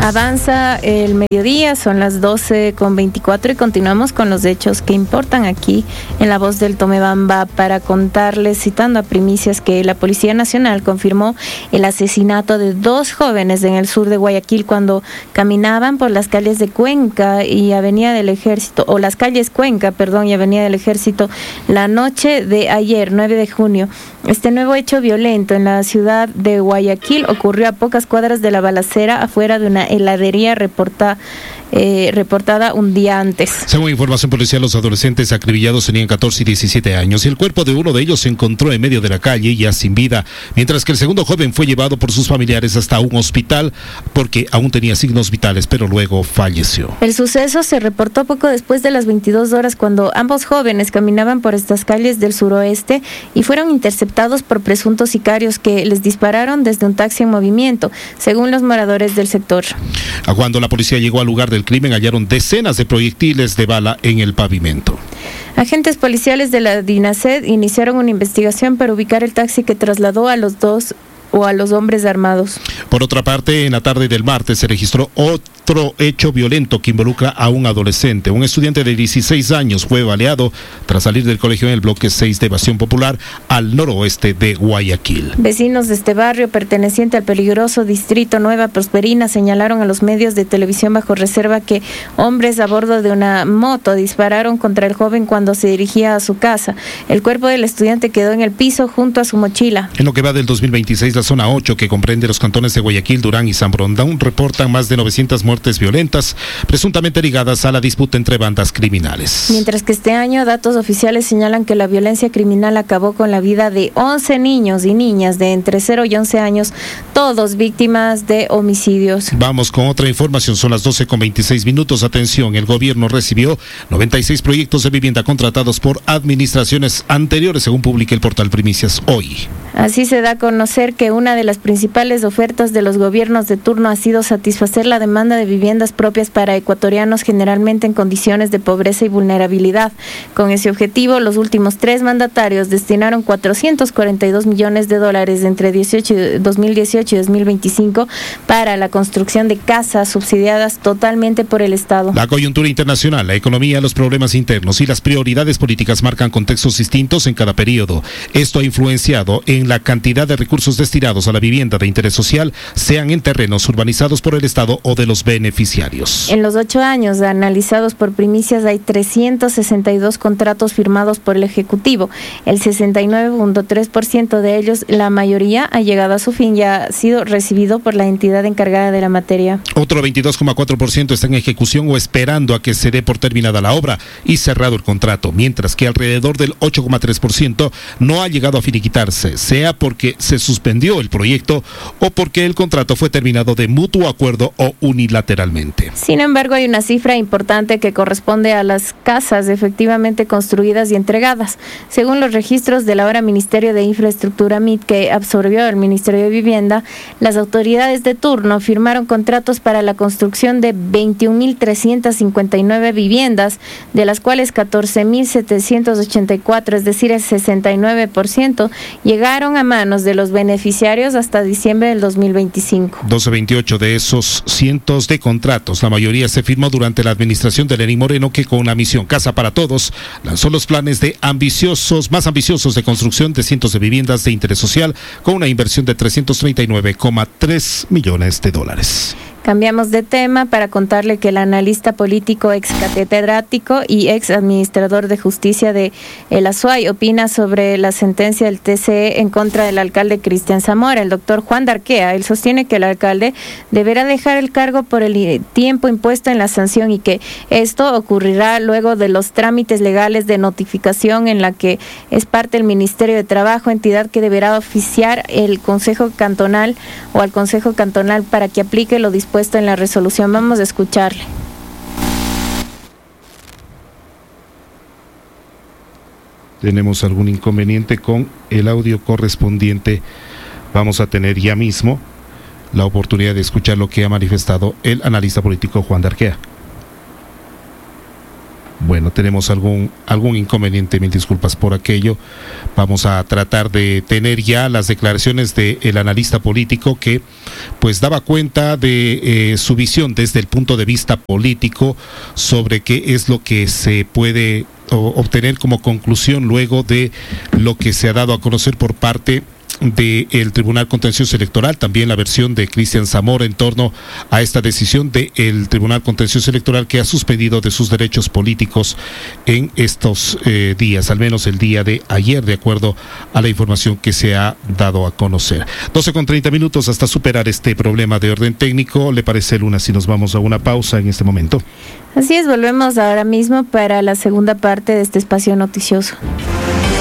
Avanza el mediodía, son las 12:24 y continuamos con los hechos que importan aquí en La Voz del Tomebamba para contarles, citando a primicias, que la Policía Nacional confirmó el asesinato de 2 jóvenes en el sur de Guayaquil cuando caminaban por las calles de Cuenca y Avenida del Ejército, o las calles Cuenca, y Avenida del Ejército, la noche de ayer, 9 de junio. Este nuevo hecho violento en la ciudad de Guayaquil ocurrió a pocas cuadras de la balacera afuera de una heladería reportada un día antes. Según información policial, los adolescentes acribillados tenían 14 y 17 años y el cuerpo de uno de ellos se encontró en medio de la calle ya sin vida, mientras que el segundo joven fue llevado por sus familiares hasta un hospital porque aún tenía signos vitales, pero luego falleció. El suceso se reportó poco después de las 22 horas cuando ambos jóvenes caminaban por estas calles del suroeste y fueron interceptados por presuntos sicarios que les dispararon desde un taxi en movimiento, según los moradores del sector. Cuando la policía llegó al lugar del crimen, hallaron decenas de proyectiles de bala en el pavimento. Agentes policiales de la DINASED iniciaron una investigación para ubicar el taxi que trasladó a los hombres armados. Por otra parte, en la tarde del martes se registró otro hecho violento que involucra a un adolescente. Un estudiante de 16 años fue baleado tras salir del colegio en el bloque 6 de Evasión Popular al noroeste de Guayaquil. Vecinos de este barrio, perteneciente al peligroso distrito Nueva Prosperina, señalaron a los medios de televisión bajo reserva que hombres a bordo de una moto dispararon contra el joven cuando se dirigía a su casa. El cuerpo del estudiante quedó en el piso junto a su mochila. En lo que va del 2026, la zona 8, que comprende los cantones de Guayaquil, Durán y San Borondón, reportan más de 900 muertes violentas, presuntamente ligadas a la disputa entre bandas criminales. Mientras que este año datos oficiales señalan que la violencia criminal acabó con la vida de 11 niños y niñas de entre 0 y 11 años, todos víctimas de homicidios. Vamos con otra información, son las 12:26. Atención, el gobierno recibió 96 proyectos de vivienda contratados por administraciones anteriores, según publica el portal Primicias hoy. Así se da a conocer que una de las principales ofertas de los gobiernos de turno ha sido satisfacer la demanda de viviendas propias para ecuatorianos generalmente en condiciones de pobreza y vulnerabilidad. Con ese objetivo, los últimos 3 mandatarios destinaron $442 millones entre 2018 y 2025 para la construcción de casas subsidiadas totalmente por el Estado. La coyuntura internacional, la economía, los problemas internos y las prioridades políticas marcan contextos distintos en cada periodo. Esto ha influenciado en la cantidad de recursos destinados a la vivienda de interés social, sean en terrenos urbanizados por el Estado o de los beneficiarios. En los 8 años analizados por Primicias hay 362 contratos firmados por el Ejecutivo. El 69.3% de ellos, la mayoría, ha llegado a su fin y ha sido recibido por la entidad encargada de la materia. Otro 22.4% está en ejecución o esperando a que se dé por terminada la obra y cerrado el contrato, mientras que alrededor del 8.3% no ha llegado a finiquitarse, sea porque se suspendió el proyecto o porque el contrato fue terminado de mutuo acuerdo o unilateralmente. Sin embargo, hay una cifra importante que corresponde a las casas efectivamente construidas y entregadas. Según los registros del ahora Ministerio de Infraestructura MIT, que absorbió el Ministerio de Vivienda, las autoridades de turno firmaron contratos para la construcción de 21.359 viviendas, de las cuales 14.784, es decir, el 69%, llegaron a manos de los beneficiarios hasta diciembre del 2025. 1228 de esos cientos de contratos, la mayoría se firmó durante la administración de Lenín Moreno, que con la misión Casa para Todos lanzó los planes más ambiciosos de construcción de cientos de viviendas de interés social con una inversión de $339.3 millones. Cambiamos de tema para contarle que el analista político, ex catedrático y ex administrador de justicia de El Azuay opina sobre la sentencia del TCE en contra del alcalde Cristian Zamora, el doctor Juan Darquea. Él sostiene que el alcalde deberá dejar el cargo por el tiempo impuesto en la sanción y que esto ocurrirá luego de los trámites legales de notificación en la que es parte el Ministerio de Trabajo, entidad que deberá oficiar el Consejo Cantonal o al Consejo Cantonal para que aplique lo dispuesto en la resolución. Vamos a escucharle. Tenemos algún inconveniente con el audio correspondiente. Vamos a tener ya mismo la oportunidad de escuchar lo que ha manifestado el analista político Juan Darquea. Bueno. Bueno, tenemos algún inconveniente, mil disculpas por aquello. Vamos a tratar de tener ya las declaraciones del analista político que pues daba cuenta de su visión desde el punto de vista político sobre qué es lo que se puede obtener como conclusión luego de lo que se ha dado a conocer por parte del Tribunal Contencioso Electoral, también la versión de Cristian Zamora en torno a esta decisión del Tribunal Contencioso Electoral que ha suspendido de sus derechos políticos en estos días, al menos el día de ayer, de acuerdo a la información que se ha dado a conocer. 12:30 hasta superar este problema de orden técnico. ¿Le parece, Luna, si nos vamos a una pausa en este momento? Así es, volvemos ahora mismo para la segunda parte de este espacio noticioso.